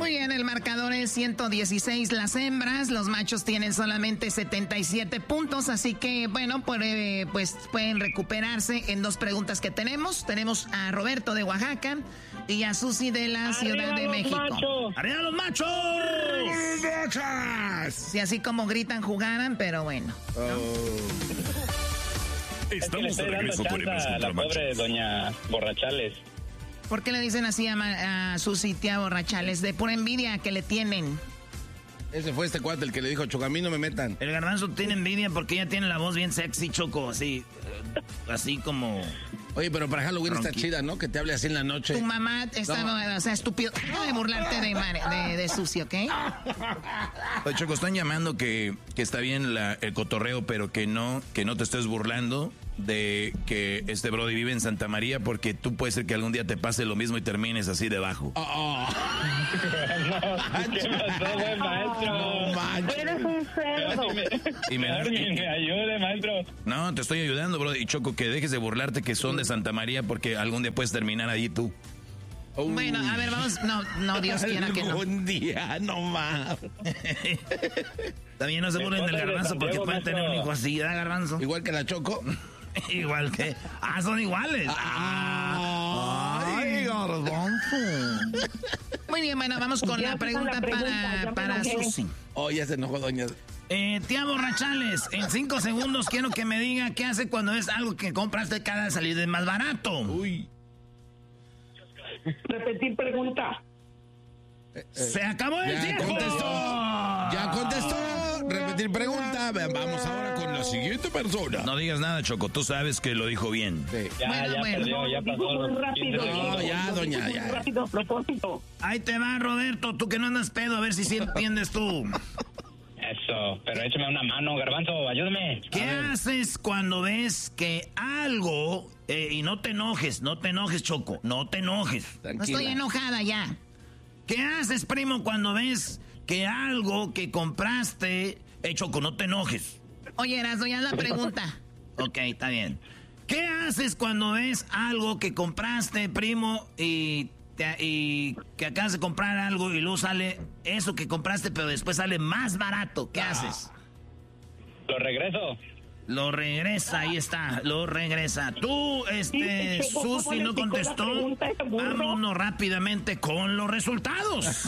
Muy bien, el marcador es 116 las hembras, los machos tienen solamente 77 puntos, así que bueno, pues pueden recuperarse en 2 preguntas que tenemos. Tenemos a Roberto de Oaxaca y a Susi de la Ciudad de México. ¡Arriba los machos! Sí, así como gritan jugaran, pero bueno. Estamos de regreso con Hembras contra Machos. La pobre doña Borrachales. ¿Por qué le dicen así a Susi, tía Borrachales? De pura envidia que le tienen. Ese fue este cuate el que le dijo, Choco, a mí no me metan. El Garbanzo tiene envidia porque ella tiene la voz bien sexy, Choco, así como... Oye, pero para Halloween ronquita. está chida, ¿no? Que te hable así en la noche. Tu mamá está, o sea, estúpido. No de burlarte de Susi, ¿ok? Oye, Choco, están llamando que está bien el cotorreo, pero que no te estés burlando de que este brody vive en Santa María, porque tú puede ser que algún día te pase lo mismo y termines así debajo. ¿Qué pasó, buen maestro? No manches. Eres un cerdo. Y me ayude, maestro. No, te estoy ayudando, brody. Y Choco, que dejes de burlarte que son de Santa María, porque algún día puedes terminar ahí tú. Bueno, a ver, vamos. No, Dios quiera que no. Algún día, no más. También no se burlen del Garbanzo porque pueden tener un hijo así, ¿verdad, Garbanzo? Igual que la Choco. Igual que... son iguales. Ay, Garbanzo. Muy bien, bueno, vamos con la pregunta para Susi. Oh, ya se enojó, doña. Tía Borrachales, en 5 segundos quiero que me diga qué hace cuando es algo que compraste cada salir de más barato. Uy. Repetir pregunta. ¡Se acabó el tiempo! Ya contestó. Repetir pregunta. Vamos ahora con la siguiente persona. No digas nada, Choco. Tú sabes que lo dijo bien. Sí. Ya perdió, ya pasó. Muy rápido. No, ya, doña, Muy ya. rápido, a propósito. Ahí te va, Roberto. Tú que no andas pedo, a ver si sí entiendes tú. Eso, pero échame una mano, Garbanzo, ayúdame. ¿Qué haces cuando ves que algo... y no te enojes, Choco. No te enojes. Tranquila. No estoy enojada ya. ¿Qué haces, primo, cuando ves que algo que compraste... Choco, no te enojes. Oye, Erasmo, ya la pregunta. Ok, está bien. ¿Qué haces cuando ves algo que compraste, primo, y que acabas de comprar algo y luego sale eso que compraste, pero después sale más barato? ¿Qué haces? Lo regreso. Lo regresa, ahí está, lo regresa. Tú, Susi no contestó. Vámonos rápidamente con los resultados.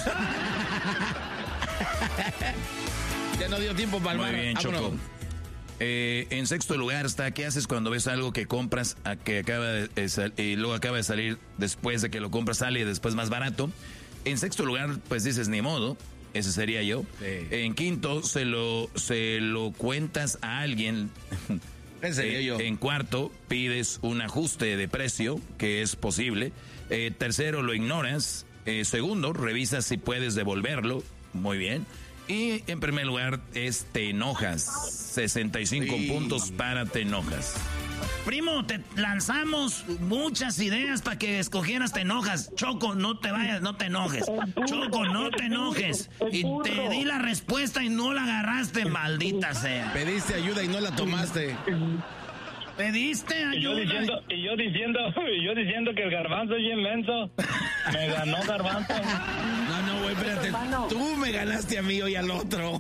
Ya no dio tiempo para el Muy bar. bien, Choco. En sexto lugar está, ¿qué haces cuando ves algo que compras que acaba y luego acaba de salir después de que lo compras, sale después más barato? En sexto lugar, pues dices, ni modo. Ese sería yo. Sí. En quinto, se lo cuentas a alguien. Ese sería yo. En cuarto, pides un ajuste de precio, que es posible. Tercero, lo ignoras. Segundo, revisas si puedes devolverlo. Muy bien. Y en primer lugar, te enojas. 65 puntos para te enojas. Primo, te lanzamos muchas ideas para que escogieras te enojas. Choco, no te vayas, no te enojes. Choco, no te enojes. Y te di la respuesta y no la agarraste, maldita sea. Pediste ayuda y no la tomaste. ¿Pediste ayuda? Y yo diciendo que el Garbanzo es bien menso. Me ganó Garbanzo. No, güey, espérate. Tú me ganaste a mí y al otro.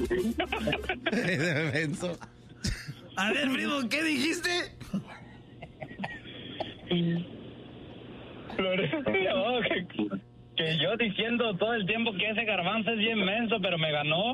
Menso. A ver, primo, ¿qué dijiste? Que yo diciendo todo el tiempo que ese Garbanzo es bien menso, pero me ganó.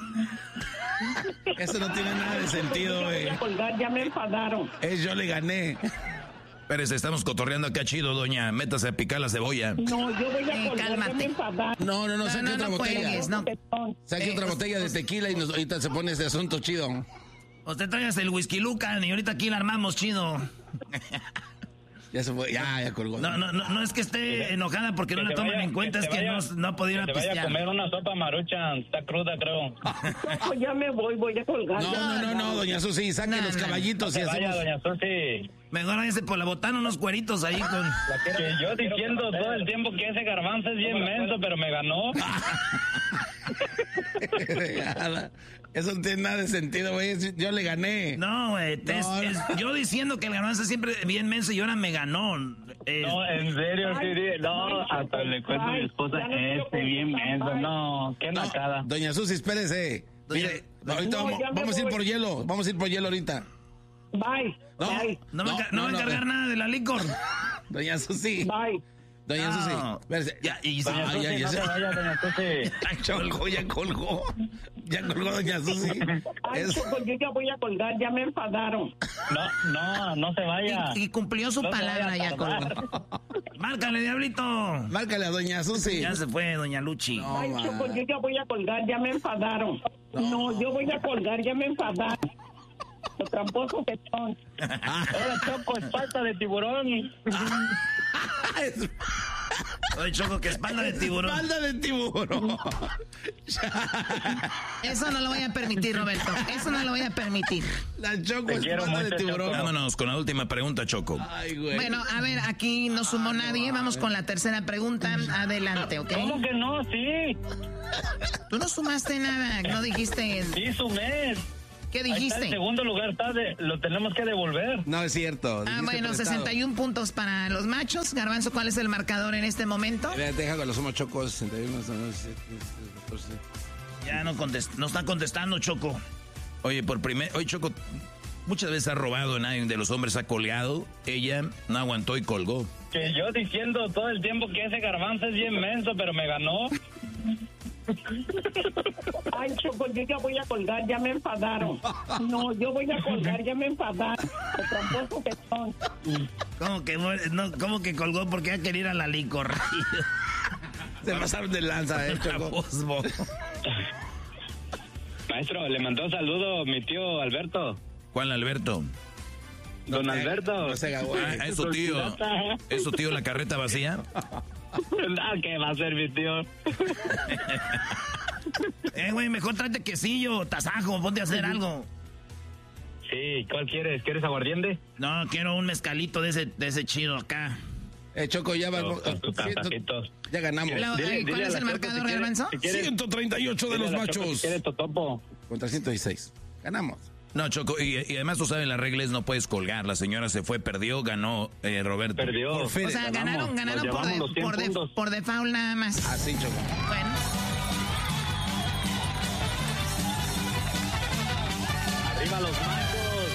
Eso no tiene nada de sentido, güey. Ya me enfadaron. Yo le gané. Espérese, estamos cotorreando acá chido, doña. Métase a picar la cebolla. No, yo voy a colgar, cálmate. ya me enfadaron. No, saque otra botella. Cuelgues, no. Saque otra botella de tequila y ahorita se pone ese asunto chido. Usted traigas el whisky Lucan y ahorita aquí la armamos chido. Ya se fue, ya colgó. No es que esté enojada porque no la toman en cuenta, es que no ha podido pistear. Te vaya a comer una sopa maruchan, está cruda, creo. No, ya me voy a colgar. No, doña Susi, saque los caballitos y hacemos... doña Susi. Mejor váyase por la botana unos cueritos ahí con... Que yo diciendo todo el tiempo que ese Garbanzo es bien menso, pero me ganó. Eso no tiene nada de sentido, güey. Yo le gané. No, güey. Yo diciendo que el garbanzo siempre bien menso y ahora me ganó. No, en serio, sí. No, hasta le cuento a mi esposa, bien menso. No, qué nacada. Doña Susi, espérese. Mire, ahorita vamos a ir por hielo. Vamos a ir por hielo ahorita. Bye. Bye. No va a encargar nada de la licor. Doña Susi. Bye. Doña Susi. Espérese. Ya, Doña Susi, no se vaya, doña Susi. Ya colgó. Ya colgó doña Susi. Ay, Choco, yo ya voy a colgar, ya me enfadaron. No se vaya. Y cumplió su No se palabra vaya a ya, tardar. colgó. Márcale, diablito. Márcale a doña Susi. Ya se fue, doña Luchi. No, Ay, Choco, yo ya voy a colgar, ya me enfadaron. No, yo voy a colgar, ya me enfadaron. Los tramposos que son. Ahora, Choco, espalda de tiburón. Oye, Choco, que espalda de tiburón. Espalda de tiburón. Eso no lo voy a permitir, Roberto. Eso no lo voy a permitir. La Choco, Te quiero espalda de mucho, tiburón. Choco. Vámonos con la última pregunta, Choco. Ay, güey. Bueno, a ver, aquí no sumó nadie. Vamos con la tercera pregunta. Adelante, ¿ok? ¿Cómo que no? Sí. Tú no sumaste nada. No dijiste. Sí, sumé. ¿Qué Ahí está, dijiste? en segundo lugar lo tenemos que devolver. No es cierto. Ah, dijiste bueno, prestado. 61 puntos para los machos. Garbanzo, ¿cuál es el marcador en este momento? Déjame los sumo, Choco. 61, 14. Ya no está contestando, Choco. Oye, Oye, Choco, muchas veces ha robado, nadie de los hombres ha colgado. Ella no aguantó y colgó. Que yo diciendo todo el tiempo que ese garbanzo es bien menso, pero me ganó. Ay, Choco, yo ya voy a colgar, ya me enfadaron. No, yo voy a colgar, ya me enfadaron. Los tramposos que son. ¿Cómo que colgó porque ya quería ir a la licor? Se pasaron de lanza, Choco. Maestro, le mandó saludo mi tío Alberto. ¿Cuál Alberto? Don Alberto. No se haga, güey. Ah, es su tío. ¿Es su tío la carreta vacía? ¿Qué va a ser mi tío? Güey, mejor tráete quesillo, tasajo, ponte a hacer algo. Sí, ¿cuál quieres? ¿Quieres aguardiente? No, quiero un mezcalito de ese chido acá. Choco, ya va. Con tus tasajitos. Ya ganamos. ¿Cuál es el marcador, Garbanzo? 138 de los machos. Si quieres totopo. Contra 116. Ganamos. No, Choco, y además tú sabes, las reglas no puedes colgar. La señora se fue, perdió, ganó Roberto. Perdió. Por fin. O sea, ganaron Nos llevamos los 100 puntos. por default nada más. Así, Choco. Bueno. ¡Arriba los machos!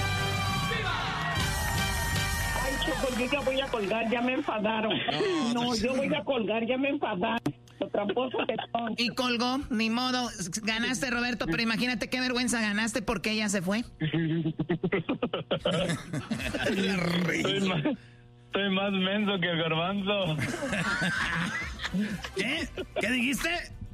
Ay, Choco, yo ya voy a colgar, ya me enfadaron. No, yo voy a colgar, ya me enfadaron. Los tramposos que son. Y colgó, ni modo. Ganaste, Roberto, pero imagínate qué vergüenza ganaste porque ella se fue. Soy más menso que el garbanzo. ¿Qué? ¿Qué dijiste?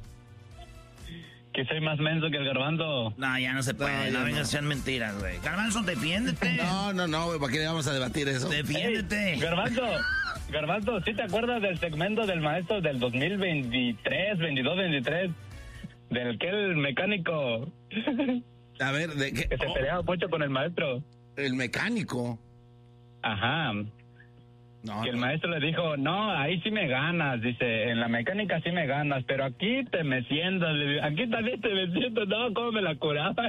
Que soy más menso que el garbanzo. No, ya no se puede, no vengas a echar mentiras, güey. Garbanzo, defiéndete. No, güey, ¿para qué vamos a debatir eso? Defiéndete. Garbanzo, ¿sí te acuerdas del segmento del maestro del 2023, 22, 23? Del que el mecánico. A ver, ¿de qué? Que se peleaba mucho con el maestro. El mecánico. Ajá. No, Que el maestro le dijo, no, ahí sí me ganas, dice, en la mecánica sí me ganas, pero aquí te me sientas, aquí también te me sientas, no, cómo me la curaba.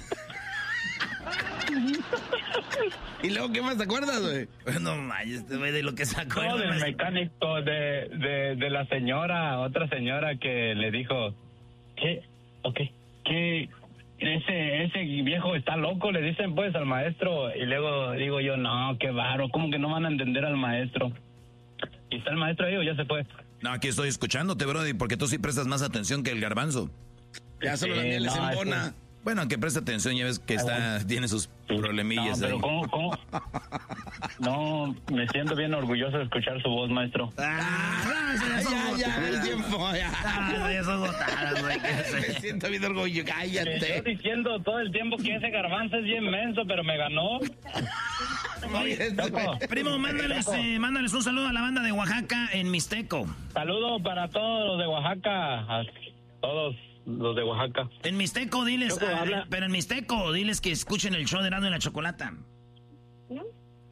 ¿Y luego qué más te acuerdas, güey? No manches, este güey de lo que se acuerda. No, del maestro. mecánico, de la señora, otra señora que le dijo, ¿qué? Ok, que ese viejo está loco, le dicen pues al maestro, y luego digo yo, no, qué baro, ¿cómo que no van a entender al maestro? Y está el maestro ahí o ya se fue. No, aquí estoy escuchándote, brody, porque tú sí prestas más atención que el garbanzo. Ya solo la miel les no, embona. Bueno, aunque presta atención, ya ves que tiene sus problemillas No, pero ahí. ¿cómo? No, me siento bien orgulloso de escuchar su voz, maestro. Ya, el tiempo, ya. Ya son gotadas, güey. Me siento bien orgulloso, Yo cállate. diciendo todo el tiempo que ese garbanzo es bien menso, pero me ganó. Oye, Choco, Primo, mándales un saludo a la banda de Oaxaca en Mixteco. saludo para todos los de Oaxaca, a todos los de Oaxaca. En Mixteco, diles, Choco, habla. pero en Mixteco, diles que escuchen el show de Erasmo y la Chocolata.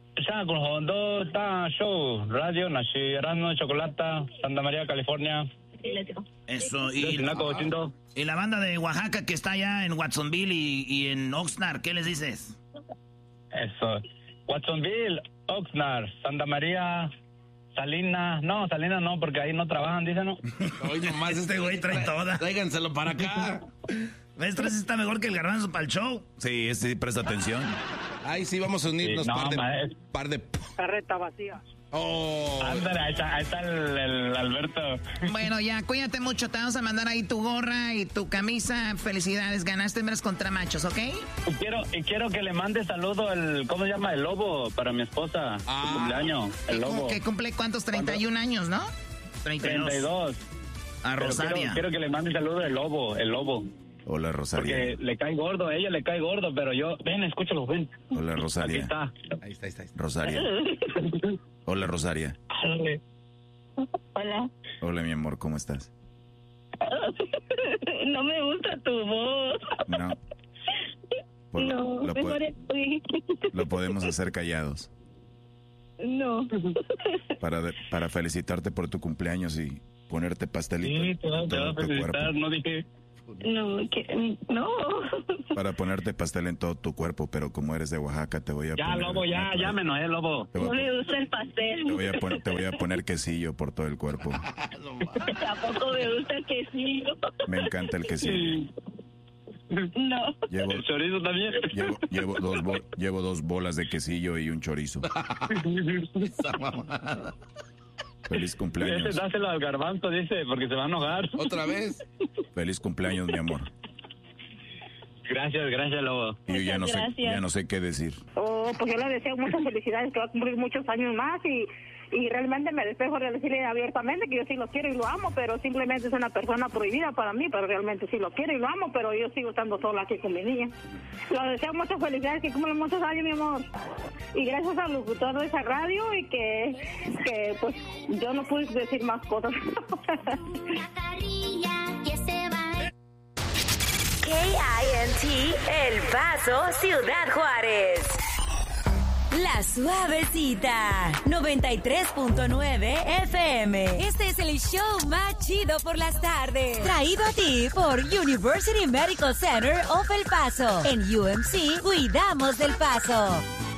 Show, Radio Nashi, Erasmo, Chocolata, Santa María, California. Eso, y la banda de Oaxaca que está allá en Watsonville y en Oxnard, ¿qué les dices? Eso. Watsonville, Oxnard, Santa María, Salinas. No, Salinas no, porque ahí no trabajan, dicen, ¿no? Hoy nomás este güey trae toda. Tráiganselo para acá. Maestro, ese está mejor que el garbanzo para el show. Sí, ese sí presta atención. Ay, sí, vamos a unirnos, sí, par de... Carreta vacía. Oh. Ándale, ahí está el Alberto. Bueno, ya, cuídate mucho. Te vamos a mandar ahí tu gorra y tu camisa. Felicidades, ganaste hembras contra machos, ¿ok? Y quiero que le mande saludo ¿cómo se llama? El Lobo, para mi esposa. Su cumpleaños, el Lobo. Que cumple, ¿cuántos? 31 años, ¿no? 32. A Rosaria. Quiero que le mande saludo el Lobo. Hola, Rosaria. Porque le cae gordo, a ella le cae gordo, pero yo... Ven, escúchalo, ven. Hola, Rosaria. Aquí está. Ahí está. Rosaria. Hola, Rosaria. Hola. Hola, mi amor, ¿cómo estás? No me gusta tu voz. No. Lo podemos hacer callados. No. Para felicitarte por tu cumpleaños y ponerte pastelito. Sí, te voy a felicitar, no dije... No. Para ponerte pastel en todo tu cuerpo, pero como eres de Oaxaca te voy a poner... Lobo, ya me enojé, Lobo. No me gusta el pastel. Te voy a poner quesillo por todo el cuerpo. Tampoco me gusta el quesillo. Me encanta el quesillo. No. ¿El chorizo también? Llevo 2 bolas de quesillo y un chorizo. Feliz cumpleaños. Ese dáselo al garbanzo, dice, porque se va a enojar. ¿Otra vez? Feliz cumpleaños, mi amor. Gracias, Lobo. Y yo ya no sé qué decir. Oh, pues yo le deseo muchas felicidades, que va a cumplir muchos años más y realmente me despejo de decirle abiertamente que yo sí lo quiero y lo amo, pero simplemente es una persona prohibida para mí, pero realmente sí lo quiero y lo amo, pero yo sigo estando sola aquí con mi niña. Le deseo muchas felicidades, que cumplan muchos años, mi amor. Y gracias al locutor de esa radio y que pues yo no pude decir más cosas. KINT El Paso, Ciudad Juárez. La Suavecita 93.9 FM. Este es el show más chido por las tardes. Traído a ti por University Medical Center of El Paso. En UMC cuidamos del Paso.